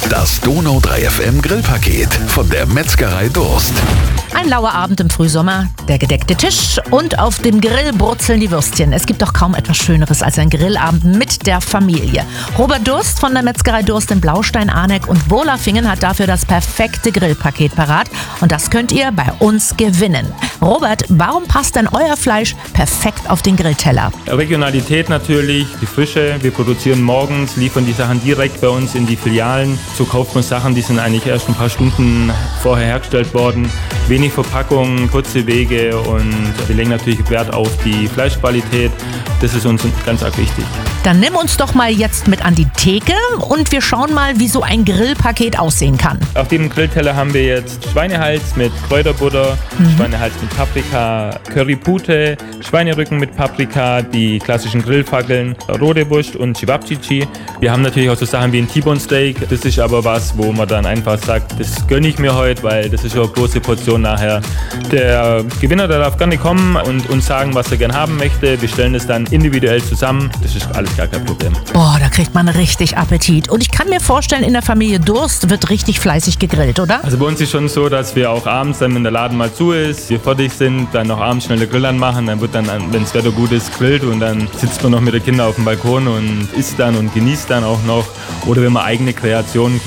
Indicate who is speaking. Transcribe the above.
Speaker 1: Das Donau 3 FM Grillpaket von der Metzgerei Durst.
Speaker 2: Ein lauer Abend im Frühsommer, der gedeckte Tisch und auf dem Grill brutzeln die Würstchen. Es gibt doch kaum etwas Schöneres als ein Grillabend mit der Familie. Robert Durst von der Metzgerei Durst in Blaustein, Arneck und Bolafingen hat dafür das perfekte Grillpaket parat. Und das könnt ihr bei uns gewinnen. Robert, warum passt denn euer Fleisch perfekt auf den Grillteller?
Speaker 3: Regionalität natürlich, die Frische. Wir produzieren morgens, liefern die Sachen direkt bei uns in die Filialen. So kauft man Sachen, die sind eigentlich erst ein paar Stunden vorher hergestellt worden. Wenig Verpackung, kurze Wege und wir legen natürlich Wert auf die Fleischqualität. Das ist uns ganz arg wichtig.
Speaker 2: Dann nimm uns doch mal jetzt mit an die Theke und wir schauen mal, wie so ein Grillpaket aussehen kann.
Speaker 3: Auf dem Grillteller haben wir jetzt Schweinehals mit Kräuterbutter, Schweinehals mit Paprika, Currypute, Schweinerücken mit Paprika, die klassischen Grillfackeln, rote Wurst und Cevapcici. Wir haben natürlich auch so Sachen wie ein T-Bone Steak. Das ist aber was, wo man dann einfach sagt, das gönne ich mir heute, weil das ist schon eine große Portion nachher. Der Gewinner, der darf gerne kommen und uns sagen, was er gerne haben möchte. Wir stellen das dann individuell zusammen. Das ist alles gar kein Problem.
Speaker 2: Boah, da kriegt man richtig Appetit. Und ich kann mir vorstellen, in der Familie Durst wird richtig fleißig gegrillt, oder?
Speaker 3: Also bei uns ist schon so, dass wir auch abends, dann wenn der Laden mal zu ist, wir fertig sind, dann noch abends schnell den Grill anmachen. Dann wird dann, wenn das Wetter gut ist, grillt und dann sitzt man noch mit den Kindern auf dem Balkon und isst dann und genießt dann auch noch. Oder wenn wir eigene Kreationen